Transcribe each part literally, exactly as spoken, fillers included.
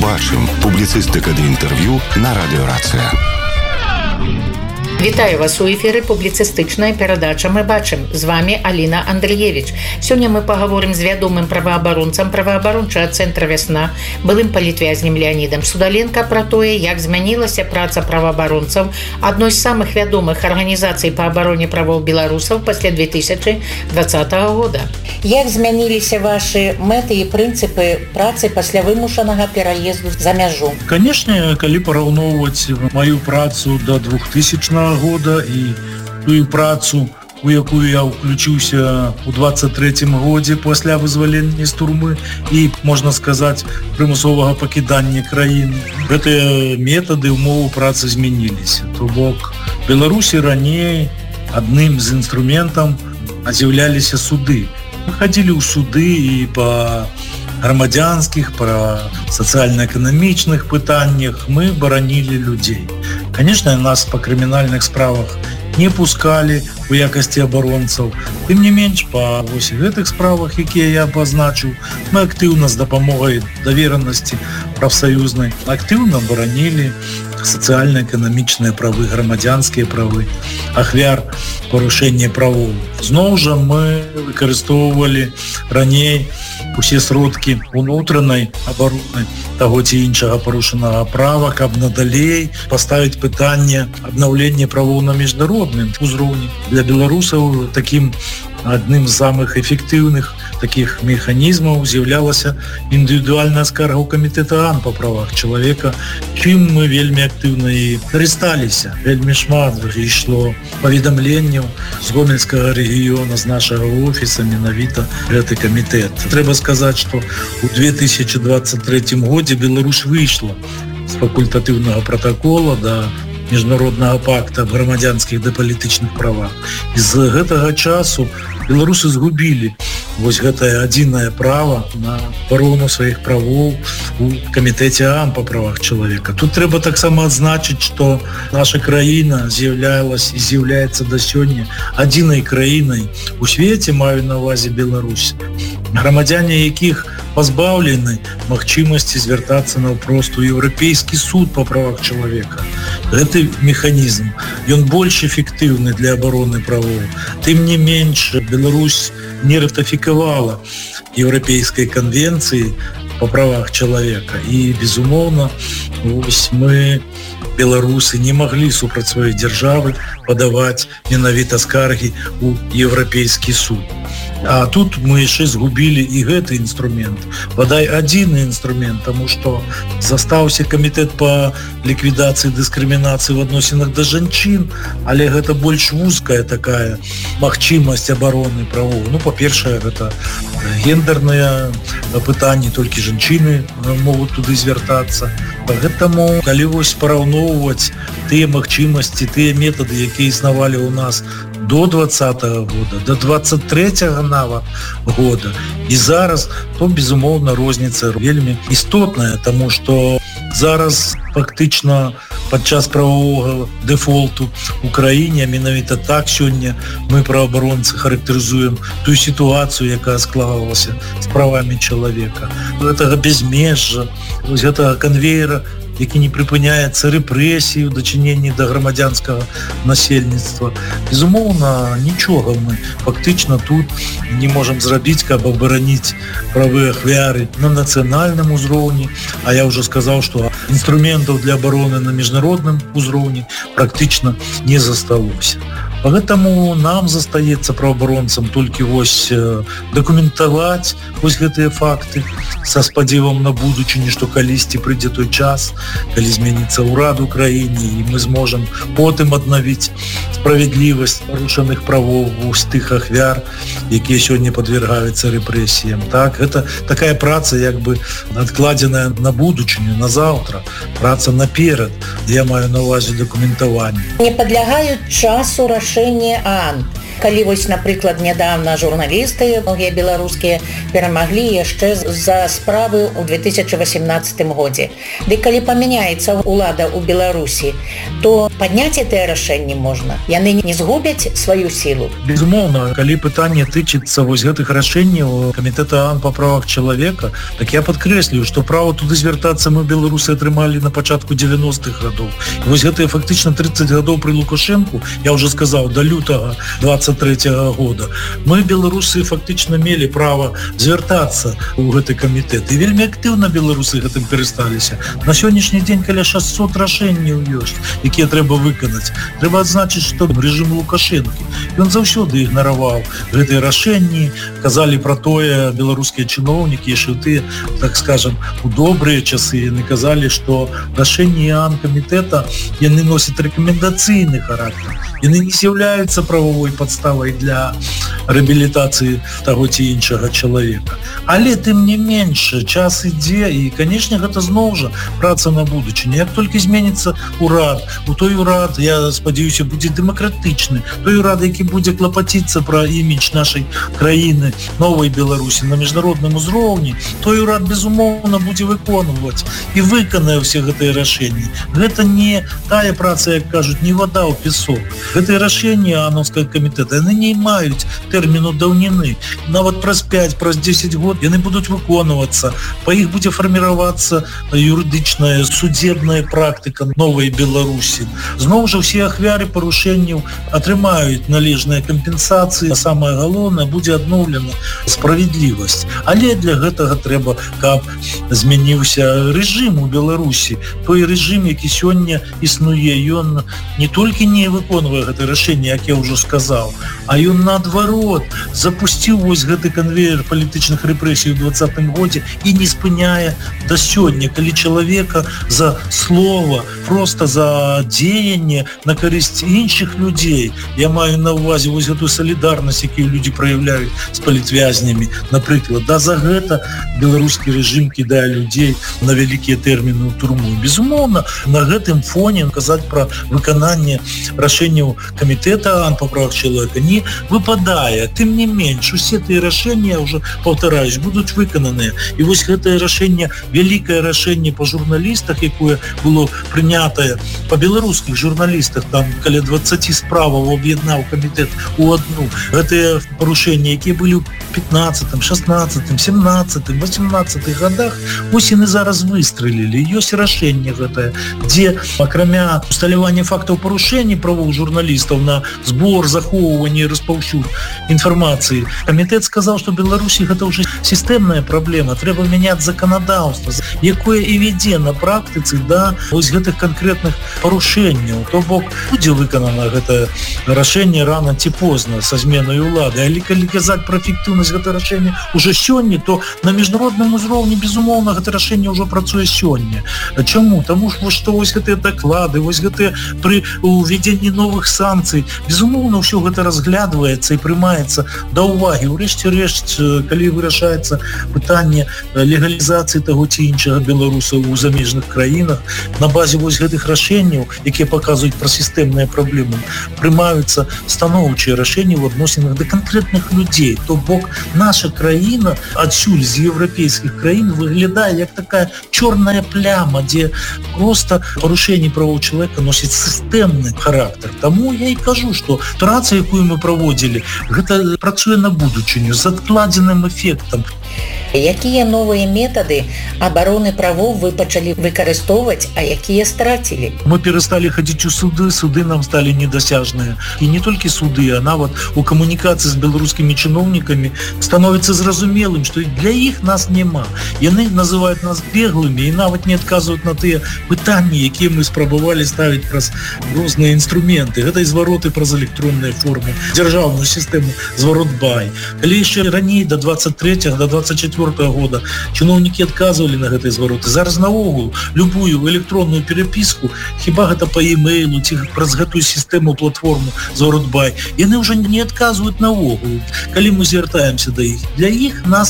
бачым. Публіцыстыка ды інтэрв'ю на радыёрацыя. Вітаю вас у эфіры публіцыстычная перадача «Мы бачым». З вами Аліна Андрыевіч. Сёння мы паговорым з вядомым праваабаронцам праваабарончага цэнтра «Вясна», былым палітвязнем Леанідам Судаленко пра тое, як змянілася праца праваабаронцаў адной з самых вядомых арганізацый па абароне правоў беларусаў пасля две тысячи двадцатого года. Як змяніліся вашы мэты і прынцыпы працы пасля вымушанага пераезду за мяжу? Канешне, калі параўноўваць маю працу да двухтысячнага года і тую працу, у якую я ўключыўся ў двадцать третьем годзе пасля вызвалення з турмы і, можна сказаць, прымусовага пакідання краіны. Гэтыя метады ўмовы працы змяніліся. То бок, Беларусі раней адным з інструментам з'яўляліся суды. Мы хадзілі ў суды і па грамадзянскіх, па сацыяльна-эканамічных пытаннях мы баранілі людзей. Конечно, нас по крымінальных справах не пускалі у якасці абаронцаў. Тым не менш, па вось гэтых справах, якія я абазначыў, мы актыўна з дапамогай даверанасці прафсаюзнай актыўна баранілі сацыяльна-эканамічныя правы, грамадзянскія правы, ахвяр парушэння правоў. Зноў жа мы выкарыстоўвалі раней усе сродкі унутранай абароны таго ці іншага парушанага права, каб надалей паставіць пытанне аднаўлення правоў на міжнародным узроўні. Для беларусаў такім адным з самых эфектыўных таких механізмаў з'яўлялася індывідуальная скарга ў камітэта ААН па правах чалавека, чым мы вельмі актыўна і карысталіся. Вельмі шмат ішло паведамленняў з гомельскага рэгіёна, з нашага офіса менавіта гэты камітэт. Трэба сказаць, што ў две тысячи двадцать третьем годзе Беларусь выйшла з факультатыўнага пратакола да міжнароднага пакта аб грамадзянскіх ды палітычных правах. І з гэтага часу беларусы згубілі вось гэтае адзінае права на абарону сваіх правоў у камітэце ААН па правах чалавека. Тут трэба таксама адзначыць, што наша краіна з'яўлялася і з'яўляецца да сёння адзінай краінай у свеце, маю на ўвазе Беларусь, грамадзяне якіх пазбаўлены магчымасці звяртацца наўпрост у Еўрапейскі суд па правах чалавека. Гэты механізм, ён больш эфектыўны для абароны правоў. Тым не менш, Беларусь не ратыфікавала Еўрапейскай канвенцыі па правах чалавека. І, безумоўна, вось мы, беларусы, не маглі супраць сваёй дзяржавы падаваць менавіта скаргі ў Еўрапейскі суд. А тут мы яшчэ згубілі і гэты інструмент. Бадай адзіны інструмент, таму што застаўся камітэт па ліквідацыі дыскрымінацыі в адносінах да жанчын, але гэта больш вузкая такая магчымасць абароны правоў. Ну, па-першае, гэта гендерныя пытанні, толькі жанчыны могуць туды звяртацца. Гэтаму, калі вось параўноўваць тыя магчымасці, тыя метады, якія існавалі ў нас до двадцатого года, до двадцать третьего нават года і зараз, то, безумоўна, розніца вельмі істотная, таму што зараз фактычна падчас правовага дэфолту ў краіне, менавіта так сёння мы, праваабаронцы, характарызуем тую сітуацыю, якая склалася з правамі чалавека. Гэтага безмежжа, вось гэтага канвейера, які не прыпыняецца, рэпрэсіі ў дачыненні да грамадзянскага насельніцтва. Безумоўна, нічога мы фактычна тут не можам зрабіць, каб абараніць правы ахвяры на нацыянальным узроўні. А я ўжо сказаў, што інструментаў для абароны на міжнародным узроўні практычна не засталося. Поэтому нам застаецца праваабаронцам толькі вось дакументаваць вось гэтыя факты са спадзевам на будучыню, што калісьці прыйдзе той час, калі зменіцца ўрад у краіне, і мы зможам потым аднавіць справядлівасць парушаных правоў вось тых ахвяр, якія сёння падвяргаюцца рэпрэсіям. Так, гэта такая праца як бы адкладзеная на будучыню, на заўтра, праца наперад. Я маю на ўвазе дакументаванне. Не падлягаюць часу рашэння рашэнне ААН. Калі вось, напрыклад, нядаўна журналісты, многія беларускія, перамаглі яшчэ за справы ў две тысячы васемнаццатым годзе. Ды калі памяняецца ўлада ў Беларусі, то падняць гэтыя рашэнні можна. Яны не згубяць сваю сілу. Безумоўна, калі пытанне тычыцца вось гэтых рашэнняў камітэта ААН па правах чалавека, так я падкрэслюю, што права туды звяртацца мы беларусы атрымалі на пачатку дзевяностых гадоў. І вось гэтыя фактычна тридцать гадоў пры Лукашэнку, я ўжо сказаў, да лютага двадцать третьего года, мы, беларусы, фактычна мелі права звяртацца ў гэты камітэт. І вельмі актыўна беларусы гэтым карысталіся. На сённяшні дзень каля шасцьсот рашэнняў ёсць, якія трэба выканаць. Трэба адзначыць, што рэжым Лукашэнкі, ён заўсёды ігнараваў гэтыя рашэнні, казалі пра тое беларускія чыноўнікі, яшчэ тыя, так скажам, у добрыя часы яны казалі, што рашэнні ААН камітэта яны носяць рэкамендацыйны характар. Яны не з'яўляюцца правовой падставай для рэабілітацыі таго ці іншага чалавека. Але тым не менш, час ідзе, і, канешне, гэта зноў жа праца на будучыню. Як толькі зменіцца ўрад, у той урад, я спадзяюся, будзе дэмакратычны, той урад, які будзе клапаціцца пра імідж нашай краіны, новай Беларусі на міжнародным узроўні, той урад, безумоўна, будзе выконваць і выканае ўсе гэтыя рашэнні. Гэта не тая праца, як кажуць, не вада ў песок. Гэтыя рашэнні ААНовскага камітэта, яны не маюць тэрміну даўніны. Нават праз пяць, праз дзесяць год яны будуць выконвацца. Па іх будзе фарміравацца юрыдычная, судебная практыка новай Беларусі. Зноў жа ўсе ахвяры парушэнняў атрымаюць належныя кампенсацыі, а самае галоўнае, будзе адноўлена справядлівасць. Але для гэтага трэба, каб змяніўся рэжым у Беларусі. Той рэжым, які сёння існуе, ён не толькі не выконвае гэта рашэнне, як я ўжо сказаў, а ён наадварот запусціў вось гэты канвеер палітычных рэпрэсій у двадцатым годзе і не спыняе да сёння, калі чалавека за слова, проста за дзеянне на карысць іншых людзей. Я маю на ўвазе вось гэтую салідарнасць, якую людзі праяўляюць з палітвязнямі, напрыклад. Да за гэта беларускі рэжым кідае людзей на вялікія тэрміны ў турму. Безумоўна, на гэтым фоне казаць пра выкананне рашэнняў камітэта ААН па правах чалавека не выпадае. Тым не менш, усе тыя рашэнні, ўжо паўтараюсь, будуць выкананыя. І вось гэтае рашэнне, вялікае рашэнне па журналістах, якое было прынятае па беларускіх журналістах, там каля двадцать справаў аб'яднаў камітэт у адну. Гэтыя парушэнні, якія былі ў пятнаццатым, шаснаццатым, семнаццатым, восемнаццатых гадах, вось яны зараз выстрэлілі. Ёсць рашэнне гэтае, дзе, акрамя усталявання фактаў парушэння правоў журналістаў на збор, захоўванне і распаўсюд інфармацыі, камітэт сказаў, што Беларусі гэта ўжо сістэмная праблема, трэба мяняць заканадаўства, якое і вядзе на практыцы да вось гэтых канкрэтных парушэнняў. То бок, будзе выканана гэта рашэнне рана ці позна са зменай улады. Але калі казаць пра эфектыўнасць гэта рашэння ўжо сёння, то на міжнародным узроўні, безумоўна, гэта рашэнне ўжо працуе сёння. Чаму? Таму што вось гэтыя даклады, вось гэтыя пры увядзенні новых санкцый, безумоўна, ўсё гэта разглядваецца і прымаецца да ўвагі. Урэшце рэшт, калі вырашаецца пытанне легалізацыі таго ці іншага беларуса ў замежных краінах, на базе вось гэтых рашэнняў, якія паказваюць пра сістэмныя праблемы, прымаюцца станоўчыя рашэнні ў адносінах да канкрэтных людзей. То бок, наша краіна адсюль з еўрапейскіх краін выглядае як такая чорная пляма, дзе проста парушэнні правоў чалавека носяць сістэмны характар. Таму я і кажу, што праца, якую мы праводзілі, гэта працуе на будучыню з адкладзеным эфектам. Якія новыя метады абароны правоў вы пачалі выкарыстоўваць, а якія страцілі? Мы перасталі хадзіць у суды, суды нам сталі недасяжныя. І не толькі суды, а нават у камунікацыі з беларускімі чыноўнікамі становіцца зразумелым, што для іх нас няма. Яны называюць нас беглымі і нават не адказваюць на тыя пытанні, якія мы спрабавалі ставіць праз розныя інструменты. Гэта і звароты праз электронныя формы, дзяржаўную сістэму зварот-бай. Калі яшчэ раней, да двадцать третьего, да двадцать четвёртого года чыноўнікі адказвалі на гэтыя звароты. Зараз наогул любую электронную перапіску, хіба гэта па e-mail ці праз гэтую сістэму, платформу зварот-бай, яны ўжо не адказваюць наогул, калі мы звяртаемся да іх. Для іх нас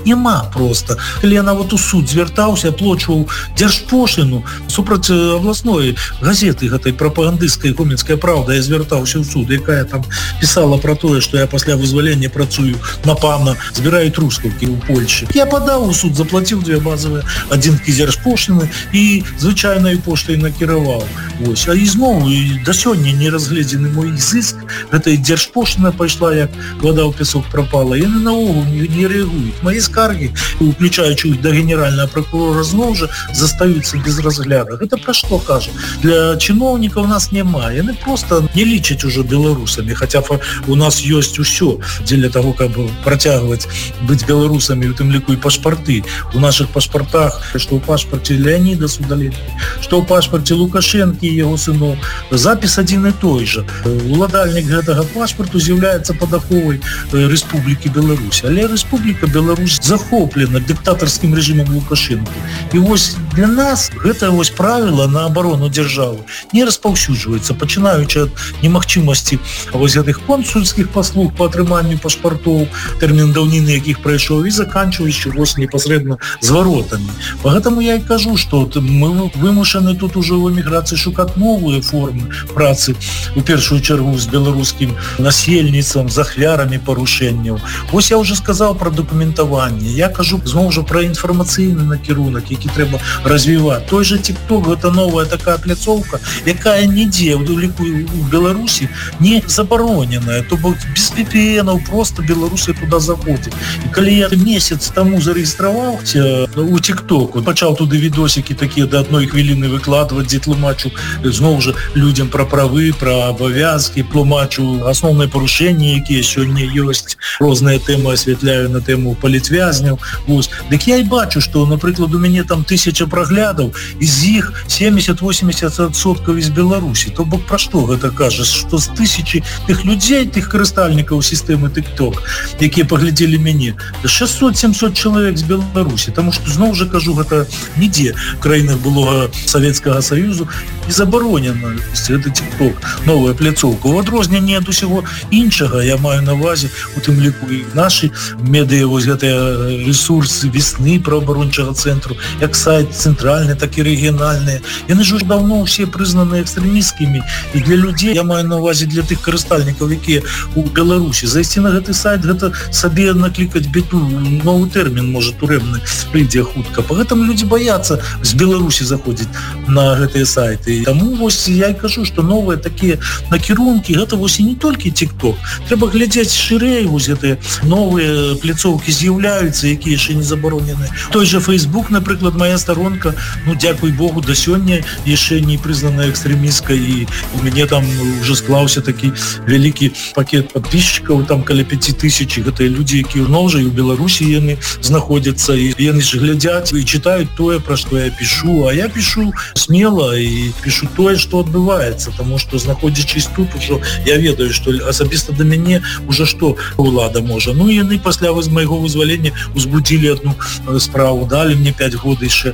няма просто. Калі я нават у суд звяртаўся, аплочваў дзяржпошліну супраць абласной газеты гэтай прапагандысцкай гомельская правда, я звяртаўся ў суд, якая там пісала про тое, што я пасля вызвалення працую на пана, збіраю трускаўкі ў Польшчы. Я падаў у суд, заплаціў две базавыя адзінкі дзяржпошліны і звычайнай поштай накіраваў. Вось. А ізноў і да сёння не разгледзены мой зыск, гэта дзяржпошліна пайшла, як вода ў пясок пропала. Яны наогул не, не реагуюць. Мои скарги, уключаючи их до генерального прокурора, зноў жа застаюцца без разгляда. Гэта пра што кажа? Для чыноўнікаў у нас няма. Яны просто не лічаць уже беларусамі, хотя у нас ёсць усё дзеля того, каб працягваць быць беларусамі, у тым ліку і пашпарты. У наших пашпартах, што ў пашпарце Леонида Судоленкі, што ў пашпарце Лукашенкі і яго сыноў, запіс адзін і той жа. Уладальнік гэтага пашпарту з'яўляецца падаховай Рэспублікі Беларусь. Але Рэспубліка Беларусь захоплена дыктатарскім рэжымам Лукашенко. І вось для нас гэта вось правіла на абарону дзяржавы не распаўсюджваецца, пачынаючы ад немагчымасці вось гэтых консульскіх паслуг па атрыманню пашпартоў, тэрмін даўніны якіх прайшоў, і заканчваючы вось непасрэдна зваротамі. Поэтому я і кажу, што мы вымушаны тут ужо ў эміграцыі шукаць новыя формы працы, у першую чаргу з беларускім насельніцтвам, з ахвярамі парушэнняў. Вось я уже сказаў про дакументаванне. Я кажу зноў жа про інфармацыйны накірунак, які трэба развіваць. Той же TikTok — гэта новая такая пляцоўка, якая нідзе ў ліку у Беларусі не забароненая. То бок без ви пи эн просто беларусы туда заходзяць. І калі я месяц таму зарэгістраваўся у TikTok, пачаў туды відосікі такія да адной хвіліны выкладваць, дзе тлумачу зноў жа людзям пра правы, пра абавязкі, тлумачу асноўныя парушэнні, якія сёння ёсць, розныя тэмы асвятляю на тэму палітвязняў. Вось. Дык я і бачу, што, напрыклад, у мяне там тысяча праглядаў, і з іх семьдесят-восемьдесят адсоткаў з Беларусі. То бок пра што гэта кажа? Што з тысячи тых людзей, тых карыстальнікаў сістэмы TikTok, якія паглядзелі мяне, шэсцьсот-сямсот чалавек з Беларусі. Таму што, зноў жа кажу, гэта нідзе в краінах былога Савецкага Саюзу не забаронена гэта TikTok, новая пляцоўка. У адрозненне ад усяго іншага, я маю на увазе, у тым ліку і нашы медыа, вось гэтыя ресурсы весны праваабарончага цэнтру, як сайт цэнтральны, так і рэгіянальныя. Яны ж уже даўно ўсе прызнаны экстрэмісцкімі, і для людзей, я маю на увазе для тых карыстальнікаў, якія у Беларусі. Зайсці на гэты сайт, гэта сабе наклікаць беду, новы тэрмін, можа, турэмны прыйдзе хутка. Пагэтаму людзі баяцца з Беларусі заходзіць на гэтыя сайты. І таму вось я і кажу, што новыя такія накірункі, гэта вось і не толькі TikTok. Трэба глядзець шырэй, вось гэтыя новыя пляцоўкі з'яўляюцца, якія яшчэ не забаронены. Той же Facebook, напрыклад, моя старонка, ну, дзякуй Богу, да сёння яшчэ не прызнаная экстрэмісткай, і у мяне там уже склаўся такі вялікі пакет подписчикаў, там каля пяць тысяч. Гэтыя людзі, якія зноў жа і ў Беларусі яны знаходзяцца, і яны ж глядзяць і чытаюць тое, пра што я пішу. А я пішу смела і пішу тое, што адбываецца, таму што, знаходзячись тут, ужо я ведаю, што асабіста да мяне уже што ўлада можа. Ну, яны пасля майго вызвалення узбудзілі одну справу, далі мне пяць год яшчэ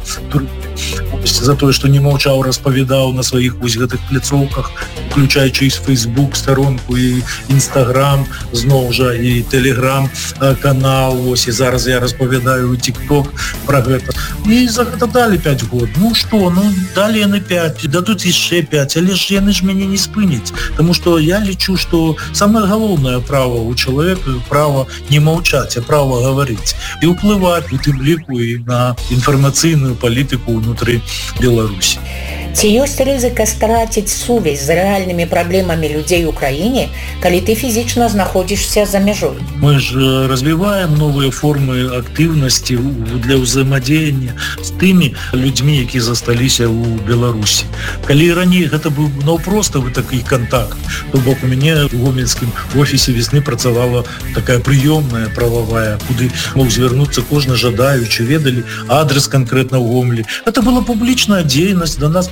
за тое, што не маўчаў, распавядаў на сваіх вось гэтых пляцоўках, включаючы і Facebook старонку, і Instagram, зноў жа, і Telegram канал, ось, і зараз я распавядаю TikTok пра гэта. І за гэта далі пяць год. Ну што, ну далі яны пяць, дадуць яшчэ пяць, але ж яны ж мяне не спыняць, таму што я лічу, што самае галоўнае права у чалавека — права не маўчаць, а права гаварыць і ўплываць у тым ліку і на інфармацыйную палітыку ўнутры Беларусі. Ці ёсць рызыка страціць сувязь з рэальнымі праблемамі людзей у краіне, калі ты фізічна знаходзішся за мяжой? Мы ж развіваем новыя формы актыўнасці для ўзаемадзеяння з тымі людзьмі, якія засталіся ў Беларусі. Калі раней гэта быў наўпроставы такі контакт, то бок у мяне у гомельскім офісе весны працавала такая прыёмная прававая, куды мог звярнуцца кожны жадаючы, ведалі адрес канкрэтна ў Гомелі. Это была публічная дзейнасць, да нас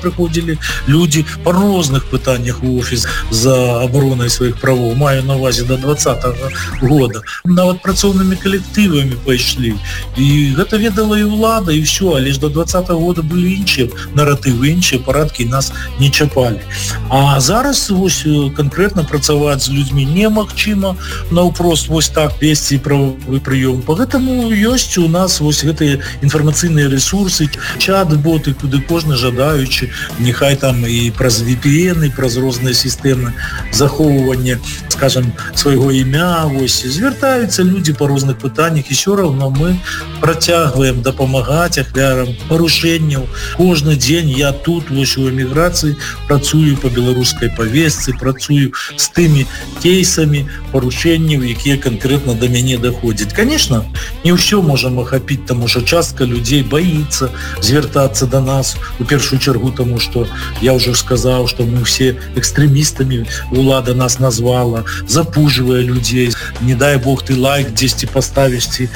прыходзілі людзі па розных пытаннях у офіс за абаронай сваіх правоў, маю на увазе да двадцатага года. Нават працоўнымі калектывамі пайшлі. І гэта ведала і ўлада, і ўсё, але ж до двадцатага года былі іншыя наратывы, іншыя парадкі, нас не чапалі. А зараз вось канкрэтна працаваць з людзьмі немагчыма наўпрост вось так весці правовы прыём. Пагэтаму ёсць у нас вось гэтыя інфармацыйныя ресурсы, чат-боты, куды кожны жадаючы, няхай там і праз ви пі эн, і праз розныя сістэмы захоўвання, скажем, свайго імя, вось звяртаюцца людзі па розных пытаннях, і ўсё роўна мы працягваем дапамагаць ахвярам парушэнняў. Кожны дзень я тут вось у эміграцыі працую па беларускай павестцы, працую з тымі кейсамі парушэнняў, якія канкрэтна да мяне даходзяць. Конечно, не ўсё можам ахапіць, таму што частка людзей баіцца звяртацца да нас, у першую чаргу, таму што я ўжо сказаў, што мы ўсе экстрэмістамі, улада нас назвала, запужвае людзей. Не дай Бог ты лайк дзесьці паставіш, ці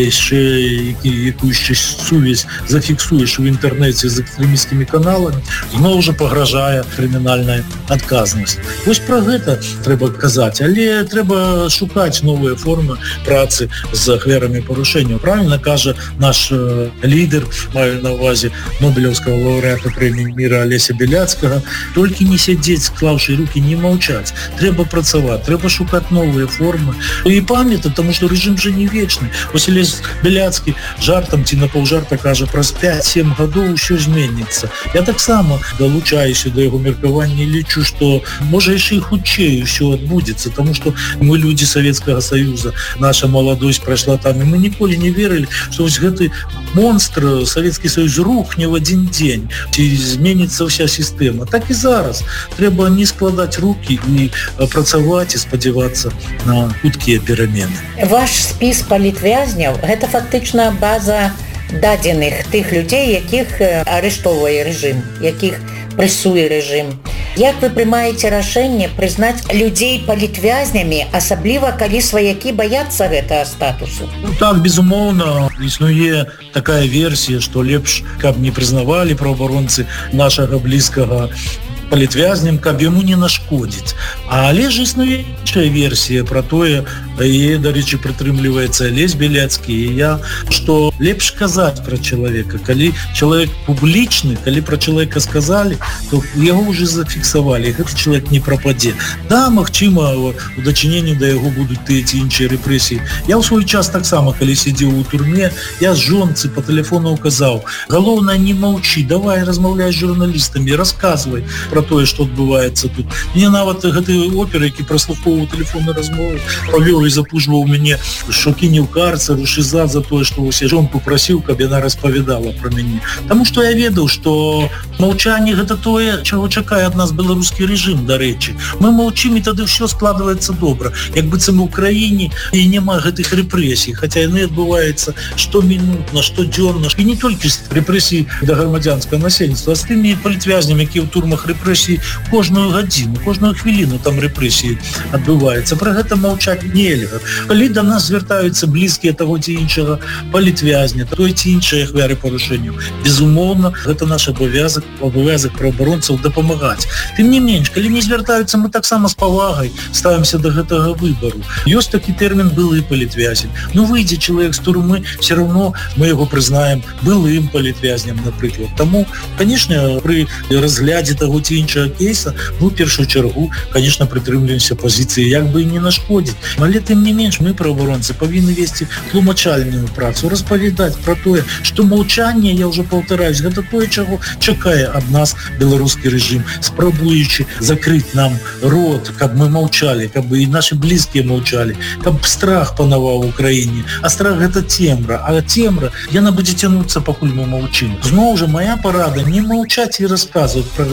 яшчэ якуюсь сувязь зафіксуеш у інтэрнэце з экстрэмісцкімі каналамі, зноў жа пагражае крымінальная адказнасць. Вось пра гэта трэба казаць, але трэба шукаць новыя формы працы з ахвярамі парушэнняў. Правільна кажа наш э, лідер, маю на увазе нобелеўскага лаўрэата прэміі міра Алеся Беляцкага, толькі не сядзець, склаўшы рукі, не маўчаць. Трэба працаваць, трэба шукаць новыя формы. І памятаць, таму што рэжым жа не вечны. Вось Алесь Беляцкі жартам ці на паўжарта кажа, праз пяць-сем гадоў усё зменіцца. Я таксама далучаюся да яго меркавання, лічу, што можа яшчэ і хутчэй усё адбудзецца, таму што мы людзі Савецкага Саюза, наша маладосць прайшла там, і мы ніколі не верылі, што вось гэты монстр Савецкі Саюз рухне в адзін дзень, ці зменіцца ўся сістэма. Так і зараз трэба не складаць рукі і працаваць і спадзявацца на хуткія перамены. Ваш спіс палітвязняў – гэта фактычна база дадзеных тых людзей, якіх арыштоўвае рэжым, якіх прэсуе рэжым. Як вы прымаеце рашэнне прызнаць людзей палітвязнямі, асабліва калі сваякі баяцца гэтага статусу? Ну, так, безумоўна, існуе такая версія, што лепш, каб не прызнавалі праваабаронцы нашага блізкага палітвязням, каб яму не нашкодзіць. Але ж існуе іншая версія пра тое, і, дарэчы, прытрымліваецца Алесь Беляцкі і я, што лепш казаць пра чалавека. Калі чалавек публічны, калі пра чалавека сказалі, то яго ўжо зафіксавалі, і гэты чалавек не прападзе. Да, магчыма, у дачыненні да яго будуць тыя ці іншыя рэпрэсіі. Я ў свой час таксама, калі сидзеў у турме, я з жонцы па тэлефону казаў, галоўнае, не маўчы, давай размаўляй з журналістамі, расказвай пра тое, што адбываецца тут. Мне нават гэты опер, які праслухоўваў тэлефонны размовы, павёў і запужваў мяне, што кіне ў карцер, у шыза за тое, што ўсе жонку прасіў, каб яна распавядала пра мяне. Таму што я ведаў, што маўчанне гэта тое, чаго чакае ад нас беларускі рэжым, дарэчы. Мы маўчым, і тады ўсё складваецца добра. Як быццам у краіне і няма гэтых рэпрэсій, хаця яны адбываюцца штомінутна, штодзённа. І не толькі з рэпрэсій да грамадзянскага насельніцтва, а з тымі палітвязнямі, якія ў турмах рэпрэсій кожную гадзіну, кожную хвіліну там рэпрэсіі адбываецца. Пра гэта маўчаць нельга. Калі да нас звяртаюцца блізкія таго ці іншага палітвязня, той ці іншыя ахвяры парушэнняў, безумоўна, гэта наш абавязак, абавязак праваабаронцаў дапамагаць. Тым не менш, калі не звяртаюцца, мы таксама з павагай ставімся да гэтага выбару. Ёсць такі тэрмін былы палітвязень. Ну, выйдзе чалавек з турмы, все равно мы яго прызнаем былым палітвязням, напрыклад. Таму, канешне, пры разглядзе таго ці іншага кейса, мы ў першую чаргу, канешне, прытрымліваемся пазіцыі, як бы і не нашкодзіць. Але тым не менш, мы, праваабаронцы, павінны весці тлумачальную працу, распавядаць пра тое, што маўчанне, я ўжо паўтараюсь, гэта тое, чаго чакае ад нас беларускі рэжым, спрабуючы закрыць нам рот, каб мы маўчалі, каб і нашы блізкія маўчалі, каб страх панаваў у краіне. А страх гэта цемра, а цемра, яна будзе цянуцца, пакуль мы маўчым. Зноў жа, моя парада не маўчаць і расказваць пра гэта.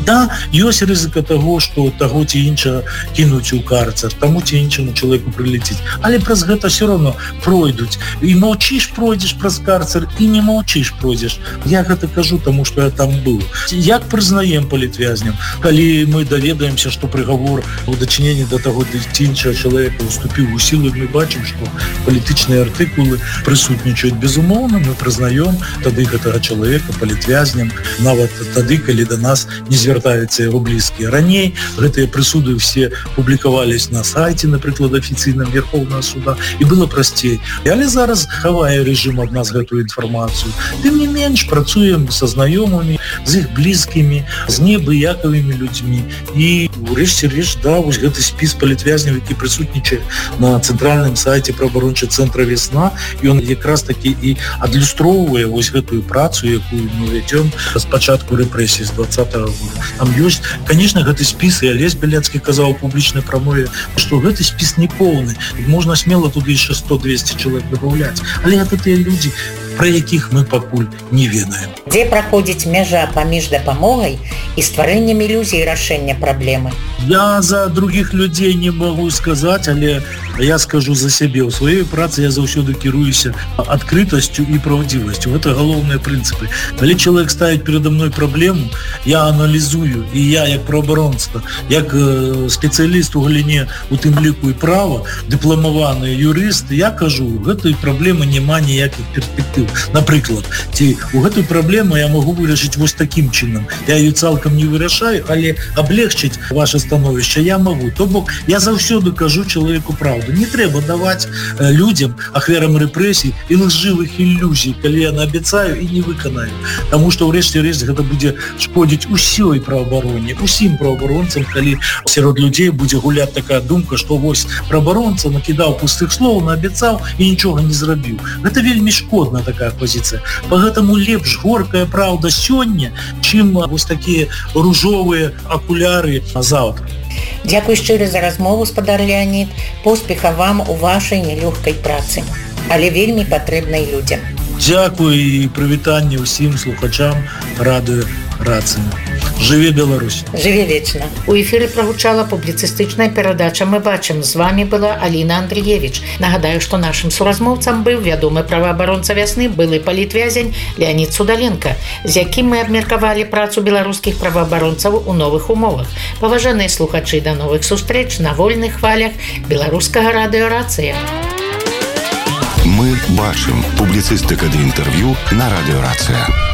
Да, ёсць рызыка таго, што таго ці іншага кінуць у карцер, таму ці іншаму чалавеку прылеціць. Але праз гэта все равно пройдуць. І маўчыш, пройдзеш праз карцер, і не маўчыш, пройдзеш. Я гэта кажу, таму што я там быў. Як прызнаем палітвязням, калі мы даведаемся, што прыгавор у дачыненні да таго ці іншага чалавека уступіў у сілу, мы бачым, што палітычныя артыкулы прысутнічаюць. Безумоўна, мы прызнаем тады гэтага чалавека палітвязням, нават тады, калі да нас не звяртаюцца яго блізкія. Раней гэтыя прысуды все публікавались на сайце, напрыклад, афіцыйным Верховнага суда, і было прасцей. Але зараз хавае рэжым ад нас гэтую інфармацыю. Тым не менш, працуем са знаёмымі, з іх блізкімі, з неабыякавымі людзьмі. І урэшце рэшт, да, вось гэты спіс палітвязняў, які прысутнічае на цэнтральным сайце праваабарончага цэнтра «Весна», ён якраз такі і адлюстроўвае вось гэтую працу, якую мы вядзём з пачатку рэпрэсій з двадцатага года. Там ёсць, конечно, гэты спіс, і Алесь Бяляцкі казаў у публічнай прамове, што гэты спіс не поўны. Можна смела туды яшчэ сто-двесце чалавек дабаўляць. Але гэта тыя людзі, пра якіх мы пакуль не ведаем. Дзе праходзіць мяжа паміж дапамогай і стварэннем ілюзій рашэння праблемы? Я за другіх людзей не магу сказаць, але я скажу за сябе. У сваёй працы я заўсёды кіруюся адкрытасцю і праўдзівасцю. Гэта галоўныя прынцыпы. Калі чалавек ставіць перада мной праблему, я аналізую, і я як праабаронца, як спецыяліст у галіне, у тым ліку і права, дыпламаваны юрыст, я кажу, гэтай праблемы няма ніякіх перспектыў. Напрыклад, ці у гэтай праблемы я магу вырашыць вось такім чынам. Я ее цалкам не вырашаю, але аблегчыць ваше становішча я магу. То бок, я заўсёды кажу чалавеку праўду. Не трэба даваць людзям, ахвярам рэпрэсій, ілжывых ілюзій, калі я наабяцаю і не выканаю. Таму што ўрэшце рэшт гэта будзе шкодзіць усёй праабароне, усім праабаронцам, калі сярод людзей будзе гуляць такая думка, што вось праабаронца накідаў пустых слоў, наабяцаў і нічога не зрабіў. Гэта вельмі шкодна такая пазіцыя. Пагэтаму лепш горкая праўда сёння, чым вось такія ружовыя акуляры заўтра. Дзякуй шчыра за размову, спадар Леанід. Поспеха вам у вашай нелёгкай працы, але вельмі патрэбнай людзям. Дзякуй і прывітанне ўсім слухачам радыё Рацыя. Жыве Беларусь! Жыве вечна! У эфіры прагучала публіцыстычная перадача «Мы бачым». З вами была Аліна Андрыевіч. Нагадаю, што нашым суразмоўцам быў вядомы праваабаронца «Вясны», былы палітвязень Леанід Судаленко, з якім мы абмеркавалі працу беларускіх праваабаронцаў у новых умовах. Паважаныя слухачы, да новых сустрэч на вольных хвалях беларускага радыё «Рацыя». Мы бачым. Публіцыстыка ды інтэрв'ю на радыё «Рацыя».